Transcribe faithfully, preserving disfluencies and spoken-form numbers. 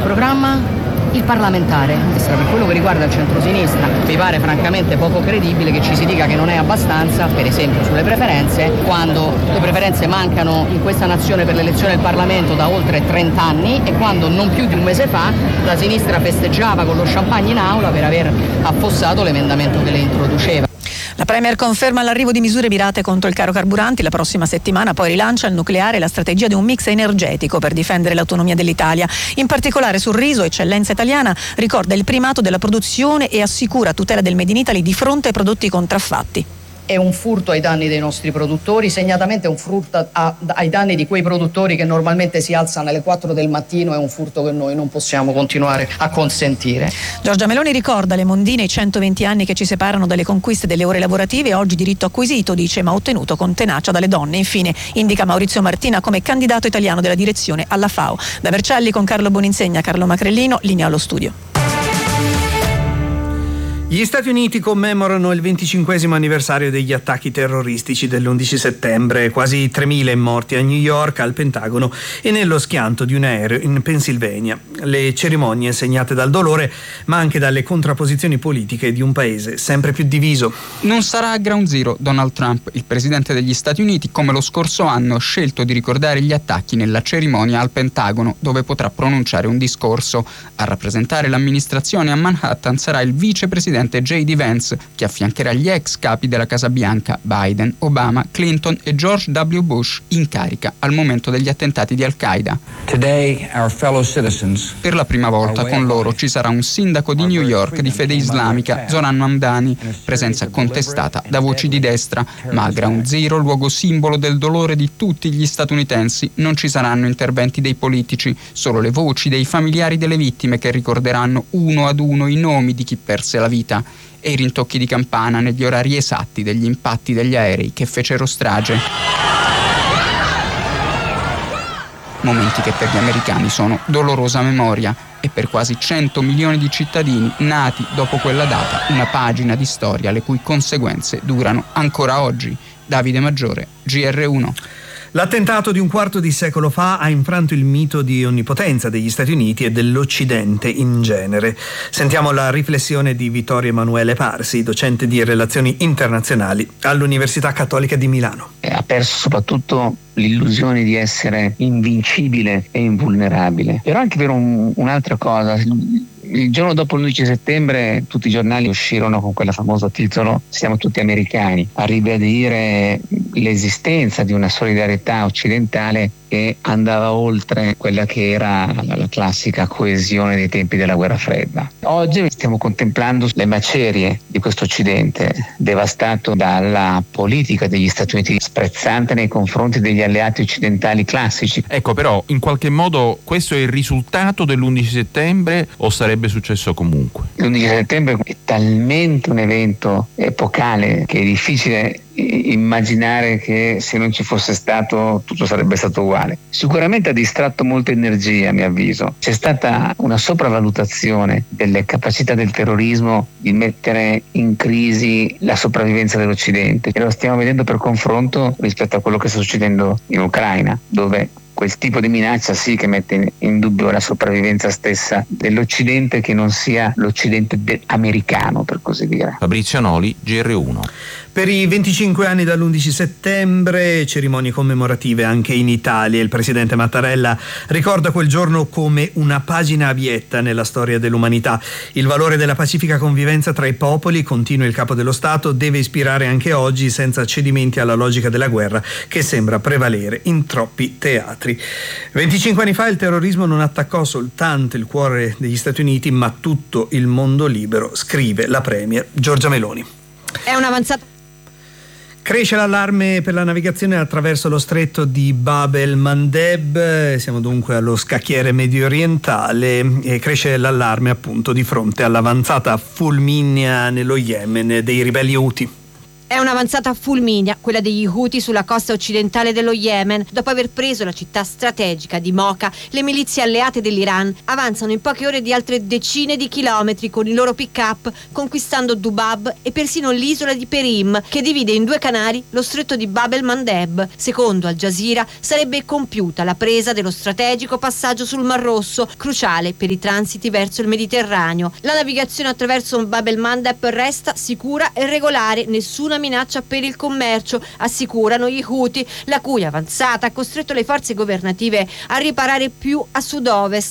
programma? Il parlamentare. Per quello che riguarda il centrosinistra, mi pare francamente poco credibile che ci si dica che non è abbastanza, per esempio sulle preferenze, quando le preferenze mancano in questa nazione per l'elezione del Parlamento da oltre trenta anni e quando non più di un mese fa la sinistra festeggiava con lo champagne in aula per aver affossato l'emendamento che le introduceva. La Premier conferma l'arrivo di misure mirate contro il caro carburanti. La prossima settimana poi rilancia il nucleare e la strategia di un mix energetico per difendere l'autonomia dell'Italia. In particolare sul riso, eccellenza italiana, ricorda il primato della produzione e assicura tutela del Made in Italy di fronte ai prodotti contraffatti. È un furto ai danni dei nostri produttori, segnatamente è un furto a, ai danni di quei produttori che normalmente si alzano alle quattro del mattino, è un furto che noi non possiamo continuare a consentire. Giorgia Meloni ricorda le mondine i centoventi anni che ci separano dalle conquiste delle ore lavorative, oggi diritto acquisito, dice, ma ottenuto con tenacia dalle donne. Infine indica Maurizio Martina come candidato italiano della direzione alla FAO. Da Vercelli con Carlo Boninsegna, Carlo Macrellino, linea allo studio. Gli Stati Uniti commemorano il venticinquesimo anniversario degli attacchi terroristici dell'undici settembre, quasi tremila morti a New York, al Pentagono e nello schianto di un aereo in Pennsylvania. Le cerimonie segnate dal dolore, ma anche dalle contrapposizioni politiche di un paese sempre più diviso. Non sarà a Ground Zero Donald Trump. Il presidente degli Stati Uniti, come lo scorso anno, ha scelto di ricordare gli attacchi nella cerimonia al Pentagono, dove potrà pronunciare un discorso. A rappresentare l'amministrazione a Manhattan sarà il vicepresidente J D Vance, che affiancherà gli ex capi della Casa Bianca Biden, Obama, Clinton e George W. Bush, in carica al momento degli attentati di Al-Qaeda. Today, our fellow citizens, per la prima volta con loro ci sarà un sindaco di New York di fede islamica, Zoran Mamdani, presenza contestata da voci di destra, ma a Ground Zero, luogo simbolo del dolore di tutti gli statunitensi, non ci saranno interventi dei politici, solo le voci dei familiari delle vittime che ricorderanno uno ad uno i nomi di chi perse la vita e i rintocchi di campana negli orari esatti degli impatti degli aerei che fecero strage. Momenti che per gli americani sono dolorosa memoria e per quasi cento milioni di cittadini nati dopo quella data una pagina di storia le cui conseguenze durano ancora oggi. Davide Maggiore, G R uno. L'attentato di un quarto di secolo fa ha infranto il mito di onnipotenza degli Stati Uniti e dell'Occidente in genere. Sentiamo la riflessione di Vittorio Emanuele Parsi, docente di relazioni internazionali all'Università Cattolica di Milano. Ha perso soprattutto l'illusione di essere invincibile e invulnerabile. Però anche per un, un'altra cosa, il giorno dopo l'undici settembre tutti i giornali uscirono con quel famoso titolo "Siamo tutti americani", a ribadire l'esistenza di una solidarietà occidentale che andava oltre quella che era la, la classica coesione dei tempi della guerra fredda. Oggi stiamo contemplando le macerie di questo Occidente devastato dalla politica degli Stati Uniti sprezzante nei confronti degli alleati occidentali classici. Ecco, però in qualche modo questo è il risultato dell'undici settembre o sarebbe successo comunque? L'undici settembre è talmente un evento epocale che è difficile immaginare che se non ci fosse stato tutto sarebbe stato uguale. Sicuramente ha distratto molta energia, a mio avviso. C'è stata una sopravvalutazione delle capacità del terrorismo di mettere in crisi la sopravvivenza dell'Occidente, e lo stiamo vedendo per confronto rispetto a quello che sta succedendo in Ucraina, dove quel tipo di minaccia sì che mette in dubbio la sopravvivenza stessa dell'Occidente, che non sia l'Occidente de- americano, per così dire. Fabrizio Noli, G R uno. Per i venticinque anni dall'undici settembre, cerimonie commemorative anche in Italia. Il presidente Mattarella ricorda quel giorno come una pagina abietta nella storia dell'umanità. Il valore della pacifica convivenza tra i popoli, continua il capo dello Stato, deve ispirare anche oggi, senza cedimenti alla logica della guerra che sembra prevalere in troppi teatri. venticinque anni fa il terrorismo non attaccò soltanto il cuore degli Stati Uniti, ma tutto il mondo libero, scrive la premier Giorgia Meloni. È un'avanzata. Cresce l'allarme per la navigazione attraverso lo stretto di Bab el-Mandeb, siamo dunque allo scacchiere medio orientale, e cresce l'allarme appunto di fronte all'avanzata fulminea nello Yemen dei ribelli Houthi. È un'avanzata fulminea, quella degli Houthi sulla costa occidentale dello Yemen. Dopo aver preso la città strategica di Mocha, le milizie alleate dell'Iran avanzano in poche ore di altre decine di chilometri con i loro pick-up, conquistando Dubab e persino l'isola di Perim, che divide in due canali lo stretto di Bab el-Mandeb. Secondo Al Jazeera, sarebbe compiuta la presa dello strategico passaggio sul Mar Rosso, cruciale per i transiti verso il Mediterraneo. La navigazione attraverso Bab el-Mandeb resta sicura e regolare, nessuna minaccia per il commercio, assicurano gli Houthi, la cui avanzata ha costretto le forze governative a riparare più a sud-ovest.